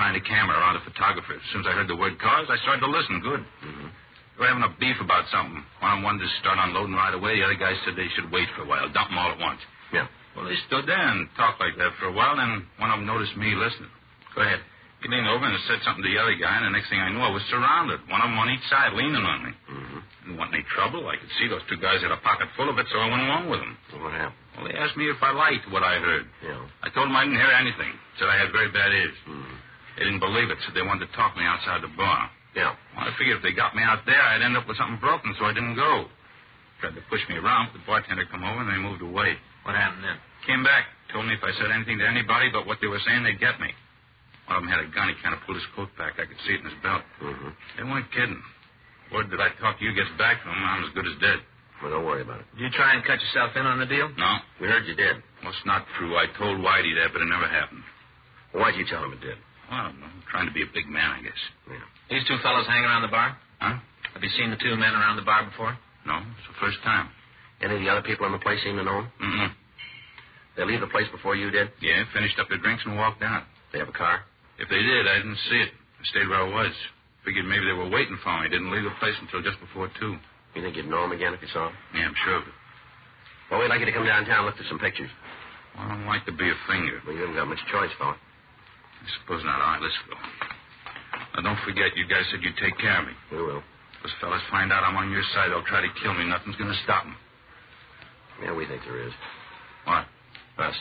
behind the camera around the photographer. As soon as I heard the word cars, I started to listen. Good. Mm-hmm. They were having a beef about something. One of them wanted to start unloading right away. The other guy said they should wait for a while, dump them all at once. Yeah. Well, they stood there and talked like that for a while, then one of them noticed me listening. Go ahead. He leaned over and said something to the other guy, and the next thing I knew, I was surrounded. One of them on each side leaning on me. Mm-hmm. Didn't want any trouble. I could see those two guys had a pocket full of it, so I went along with them. Well, what happened? Well, they asked me if I liked what I heard. Yeah. I told them I didn't hear anything. Said I had very bad ears. Mm-hmm. They didn't believe it, said they wanted to talk me outside the bar. Yeah. Well, I figured if they got me out there, I'd end up with something broken, so I didn't go. Tried to push me around, but the bartender come over, and they moved away. What happened then? Came back, told me if I said anything to anybody but what they were saying, they'd get me. One of them had a gun. He kind of pulled his coat back. I could see it in his belt. Mm-hmm. They weren't kidding. Word that I talked to you gets back to him, I'm as good as dead. Well, don't worry about it. Did you try and cut yourself in on the deal? No. We heard you did. Well, it's not true. I told Whitey that, but it never happened. Well, why'd you tell him it did? Well, I don't know. Trying to be a big man, I guess. Yeah. These two fellows hang around the bar? Huh? Have you seen the two men around the bar before? No, it's the first time. Any of the other people in the place seem to know him? Mm-mm. They leave the place before you did? Yeah, finished up their drinks and walked out. They have a car? If they did, I didn't see it. I stayed where I was. Figured maybe they were waiting for me. Didn't leave the place until just before 2. You think you'd know him again if you saw him? Yeah, I'm sure of it. Well, we'd like you to come downtown and look through some pictures. Well, I don't like to be a finger. Well, you haven't got much choice, fella. I suppose not. All right, let's go. Now, don't forget, you guys said you'd take care of me. We will. Those fellas find out I'm on your side, they'll try to kill me. Nothing's going to stop them. Yeah, we think there is. What? Us.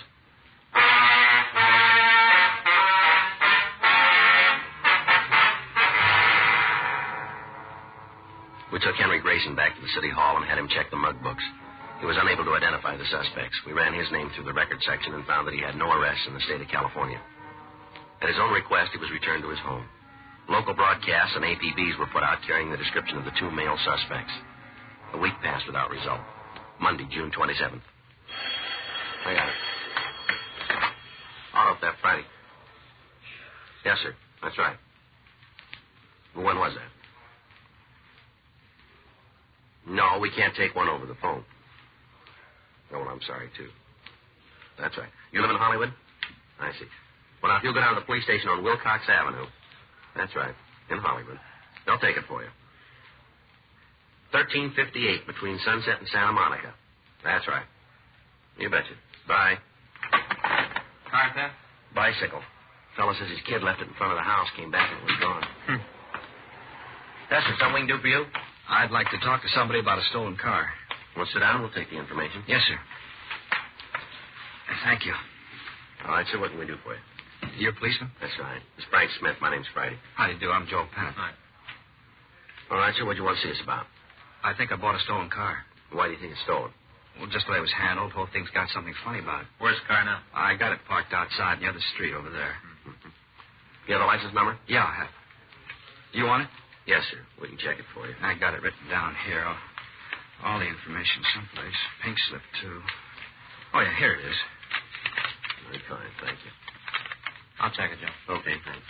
We took Henry Grayson back to the city hall and had him check the mug books. He was unable to identify the suspects. We ran his name through the record section and found that he had no arrests in the state of California. At his own request, he was returned to his home. Local broadcasts and APBs were put out carrying the description of the two male suspects. A week passed without result. Monday, June 27th. I got it. Auto theft Friday. Yes, sir. That's right. Well, when was that? No, we can't take one over the phone. Oh, well, I'm sorry, too. That's right. You live in Hollywood? I see. Well, now, if you'll go down to the police station on Wilcox Avenue. That's right. In Hollywood. They'll take it for you. 1358 between Sunset and Santa Monica. That's right. You betcha. Bye. Car theft? Bicycle. Fellow says his kid left it in front of the house, came back, and it was gone. That's something we can do for you? I'd like to talk to somebody about a stolen car. Well, sit down. We'll take the information. Yes, sir. Thank you. All right, sir. What can we do for you? You're a policeman? That's right. It's Frank Smith. My name's Friday. How do you do? I'm Joe Pennant. Hi. All right, sir. What do you want to see us about? I think I bought a stolen car. Why do you think it's stolen? Well, just the way it was handled, the whole thing's got something funny about it. Where's the car now? I got it parked outside in the other street over there. You have the license number? Yeah, I have. You want it? Yes, sir. We can check it for you. I got it written down here. All the information someplace. Pink slip, too. Oh, yeah, here it is. Very fine. Thank you. I'll check it, Joe. Okay, thanks.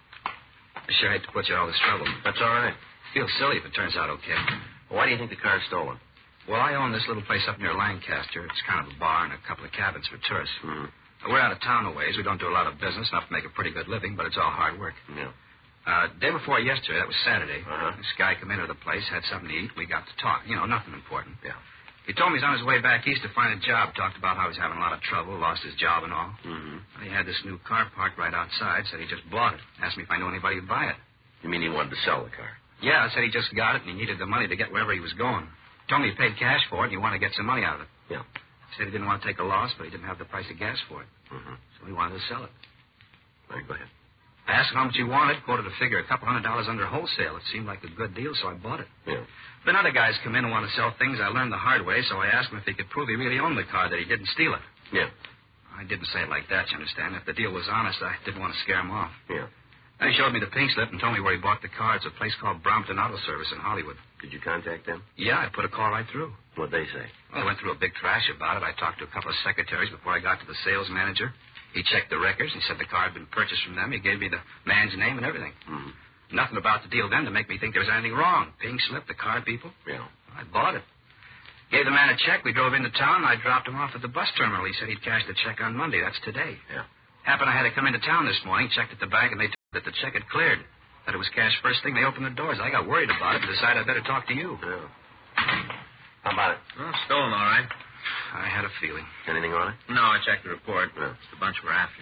I sure hate to put you all this trouble. That's all right. Feel silly if it turns out okay. Well, why do you think the car's stolen? Well, I own this little place up near Lancaster. It's kind of a bar and a couple of cabins for tourists. Mm-hmm. We're out of town a ways. We don't do a lot of business, enough to make a pretty good living, but it's all hard work. Yeah. Day before yesterday, that was Saturday, Uh-huh. this guy come into the place, had something to eat. We got to talk. Nothing important. Yeah. He told me he's on his way back east to find a job. Talked about how he's having a lot of trouble, lost his job and all. Mm-hmm. He had this new car parked right outside, said he just bought it. Asked me if I knew anybody who'd buy it. You mean he wanted to sell the car? Yeah, I said he just got it and he needed the money to get wherever he was going. Told me he paid cash for it and he wanted to get some money out of it. Yeah. Said he didn't want to take a loss, but he didn't have the price of gas for it. Mm-hmm. So he wanted to sell it. All right, go ahead. I asked him how much he wanted, quoted a figure, $200 under wholesale. It seemed like a good deal, so I bought it. Yeah. Then other guys come in and want to sell things. I learned the hard way, so I asked him if he could prove he really owned the car, that he didn't steal it. Yeah. I didn't say it like that, you understand. If the deal was honest, I didn't want to scare him off. Yeah. Then he showed me the pink slip and told me where he bought the car. It's a place called Brompton Auto Service in Hollywood. Did you contact them? Yeah, I put a call right through. What'd they say? Well, I went through a big trash about it. I talked to a couple of secretaries before I got to the sales manager. He checked the records. He said the car had been purchased from them. He gave me the man's name and everything. Mm-hmm. Nothing about the deal then to make me think there was anything wrong. Pink slip, the car people. Yeah. I bought it. Gave the man a check. We drove into town. I dropped him off at the bus terminal. He said he'd cash the check on Monday. That's today. Yeah. Happened I had to come into town this morning, checked at the bank, and they that the check had cleared. That it was cash first thing they opened the doors. I got worried about it and decided I'd better talk to you. Yeah. How about it? Well, stolen, all right. I had a feeling. Anything on it? No, I checked the report. Yeah. It's the bunch we're after.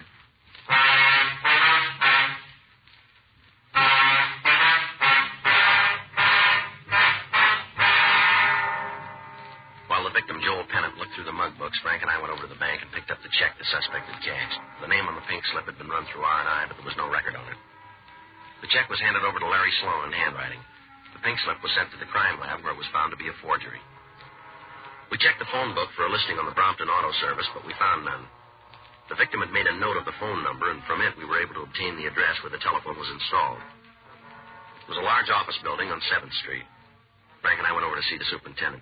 While the victim, Joel Pennant, looked through the mug books, Frank and I went over to the bank and picked up the check the suspect had cashed. The name on the pink slip had been run through R&I, but there was no record on it. The check was handed over to Larry Sloan in handwriting. The pink slip was sent to the crime lab, where it was found to be a forgery. We checked the phone book for a listing on the Brompton Auto Service, but we found none. The victim had made a note of the phone number, and from it we were able to obtain the address where the telephone was installed. It was a large office building on 7th Street. Frank and I went over to see the superintendent.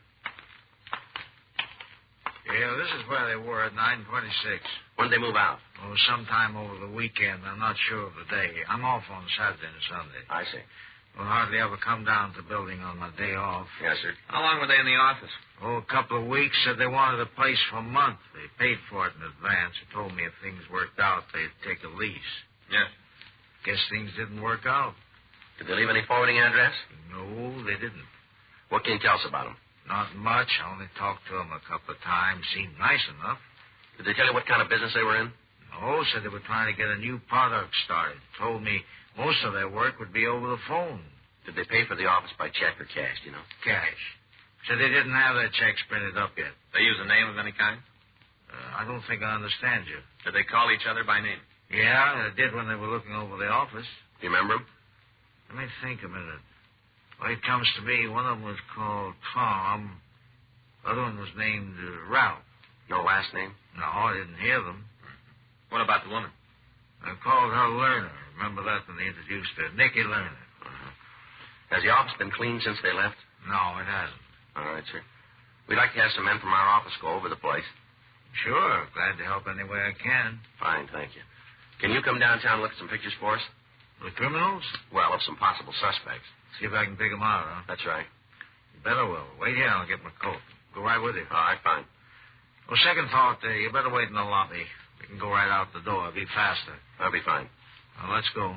Yeah, this is where they were at 9:26. When did they move out? Oh, sometime over the weekend. I'm not sure of the day. I'm off on Saturday and Sunday. I see. We'll hardly ever come down to the building on my day off. Yes, sir. How long were they in the office? Oh, a couple of weeks. Said they wanted the place for a month. They paid for it in advance. They told me if things worked out, they'd take a lease. Yes. Guess things didn't work out. Did they leave any forwarding address? No, they didn't. What can you tell us about them? Not much. I only talked to them a couple of times. Seemed nice enough. Did they tell you what kind of business they were in? No, said they were trying to get a new product started. Told me most of their work would be over the phone. Did they pay for the office by check or cash, do you know? Cash. Said they didn't have their checks printed up yet. They use a name of any kind? I don't think I understand you. Did they call each other by name? Yeah, they did when they were looking over the office. Do you remember them? Let me think a minute. Well, it comes to me, one of them was called Tom. The other one was named Ralph. No last name? No, I didn't hear them. What about the woman? I called her Lerner. Remember that when they introduced her? Nicky Lerner. Has the office been cleaned since they left? No, it hasn't. All right, sir. We'd like to have some men from our office go over the place. Sure. Glad to help any way I can. Fine, thank you. Can you come downtown and look at some pictures for us? The criminals? Well, of some possible suspects. See if I can pick them out, huh? That's right. You better will. Wait here, I'll get my coat. Go right with you. All right, fine. Well, second thought, you better wait in the lobby. We can go right out the door. It'll be faster. That'll be fine. Well, let's go.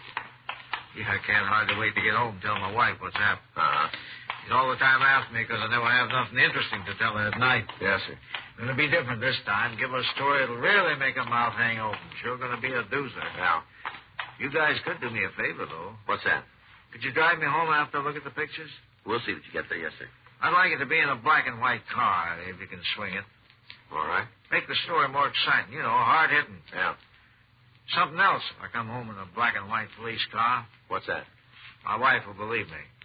Yeah, I can't hardly wait to get home and tell my wife what's happened. Uh-huh. She's all the time after me because I never have nothing interesting to tell her at night. Yes, sir. It'll be different this time. Give her a story that'll really make her mouth hang open. Sure gonna be a doozer. Yeah. You guys could do me a favor, though. What's that? Could you drive me home after I look at the pictures? We'll see that you get there, yes, sir. I'd like it to be in a black and white car, if you can swing it. All right. Make the story more exciting. You know, hard-hitting. Yeah. Something else if I come home in a black and white police car. What's that? My wife will believe me.